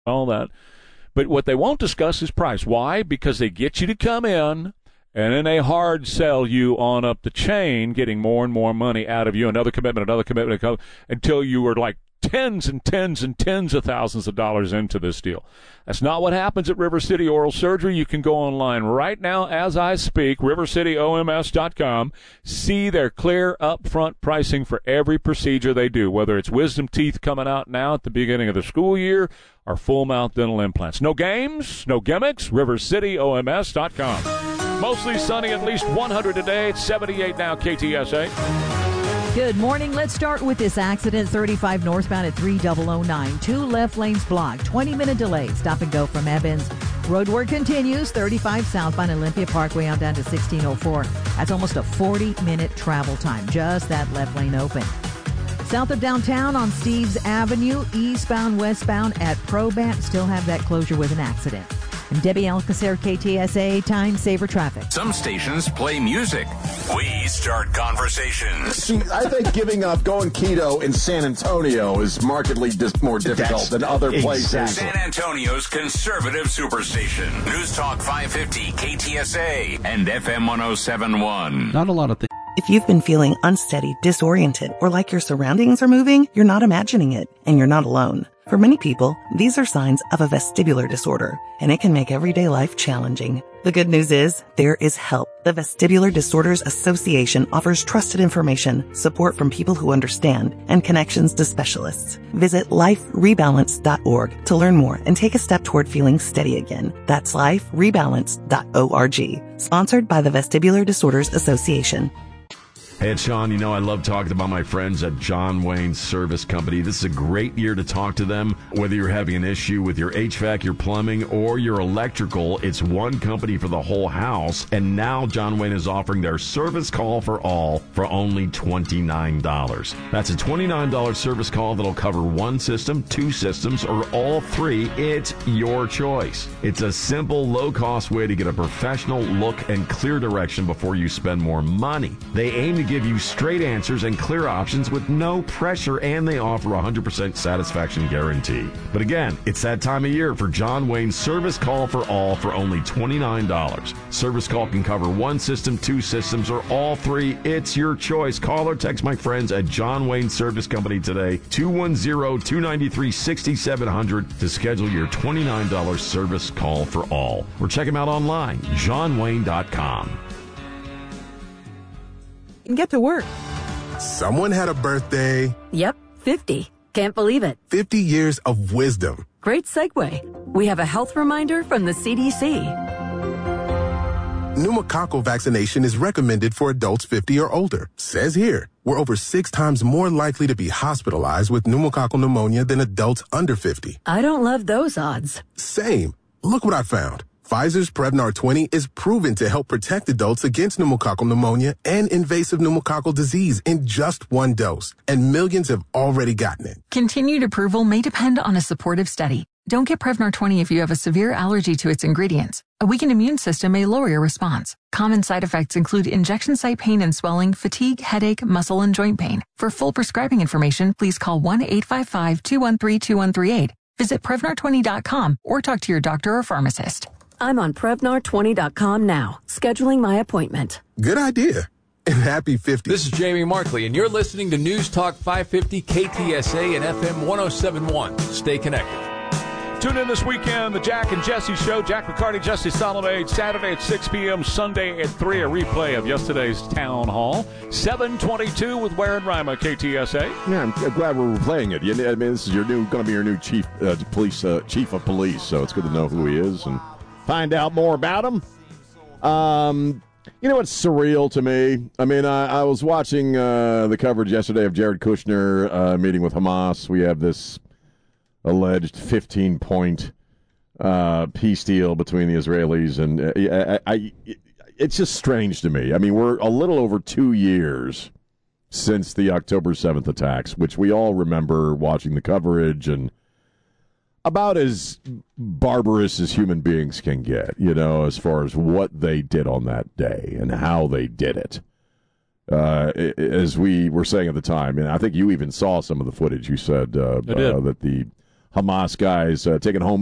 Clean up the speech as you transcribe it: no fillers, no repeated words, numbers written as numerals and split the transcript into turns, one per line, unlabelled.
all that. But what they won't discuss is price. Why? Because they get you to come in, and then they hard sell you on up the chain, getting more and more money out of you, another commitment, until you are like tens and tens and tens of thousands of dollars into this deal. That's not what happens at River City Oral Surgery. You can go online right now as I speak, rivercityoms.com, see their clear upfront pricing for every procedure they do, whether it's wisdom teeth coming out now at the beginning of the school year or full mouth dental implants. No games, no gimmicks, rivercityoms.com. Mostly sunny, at least 100 today. It's 78 now, KTSA.
Good morning. Let's start with this accident. 35 northbound at 3009. 2 left lanes blocked. 20-minute delay. Stop and go from Evans. Road work continues. 35 southbound Olympia Parkway on down to 1604. That's almost a 40-minute travel time. Just that left lane open. South of downtown on Steves Avenue, eastbound, westbound at Probant. Still have that closure with an accident. I'm Debbie Alcacer, KTSA, Time Saver Traffic.
Some stations play music. We start conversations.
See, I think giving up going keto in San Antonio is markedly more difficult than other places.
San Antonio's conservative superstation. News Talk 550 KTSA and FM 1071.
Not a lot of things.
If you've been feeling unsteady, disoriented, or like your surroundings are moving, you're not imagining it, and you're not alone. For many people, these are signs of a vestibular disorder, and it can make everyday life challenging. The good news is, there is help. The Vestibular Disorders Association offers trusted information, support from people who understand, and connections to specialists. Visit liferebalance.org to learn more and take a step toward feeling steady again. That's liferebalance.org. Sponsored by the Vestibular Disorders Association.
Hey, it's Sean. You know I love talking about my friends at John Wayne Service Company. This is a great year to talk to them. Whether you're having an issue with your HVAC, your plumbing, or your electrical, it's one company for the whole house. And now John Wayne is offering their service call for all for only $29. That's a $29 service call that'll cover one system, two systems, or all three. It's your choice. It's a simple, low-cost way to get a professional look and clear direction before you spend more money. They aim to give you straight answers and clear options with no pressure, and they offer a 100% satisfaction guarantee. But again, it's that time of year for John Wayne's Service Call for All for only $29. Service call can cover one system, two systems, or all three. It's your choice. Call or text my friends at John Wayne Service Company today, 210-293-6700 to schedule your $29 service call for all. Or check them out online, johnwayne.com.
And get to work.
Someone had a birthday.
Yep, 50. Can't believe it.
50 years of wisdom.
Great segue. We have a health reminder from the CDC.
Pneumococcal vaccination is recommended for adults 50 or older. Says here, we're over 6 times more likely to be hospitalized with pneumococcal pneumonia than adults under 50.
I don't love those odds.
Same. Look what I found. Pfizer's Prevnar 20 is proven to help protect adults against pneumococcal pneumonia and invasive pneumococcal disease in just one dose, and millions have already gotten it.
Continued approval may depend on a supportive study. Don't get Prevnar 20 if you have a severe allergy to its ingredients. A weakened immune system may lower your response. Common side effects include injection site pain and swelling, fatigue, headache, muscle, and joint pain. For full prescribing information, please call 1-855-213-2138. Visit Prevnar20.com or talk to your doctor or pharmacist.
I'm on Prevnar20.com now, scheduling my appointment.
Good idea. And happy 50.
This is Jamie Markley, and you're listening to News Talk 550 KTSA and FM 1071. Stay connected.
Tune in this weekend, the Jack and Jesse Show. Jack McCarty, Jesse Solomon, Saturday at 6 p.m., Sunday at 3, a replay of yesterday's town hall. 722 with Ware and Rima, KTSA.
Yeah, I'm glad we're replaying it. I mean, this is going to be your new chief of police, so it's good to know who he is and find out more about him. You know what's surreal to me? I mean, I was watching the coverage yesterday of Jared Kushner meeting with Hamas. We have this alleged 15-point peace deal between the Israelis, and it's just strange to me. I mean, we're a little over 2 years since the October 7th attacks, which we all remember watching the coverage, and about as barbarous as human beings can get, as far as what they did on that day and how they did it. As we were saying at the time, and I think you even saw some of the footage, you said that the Hamas guys taking home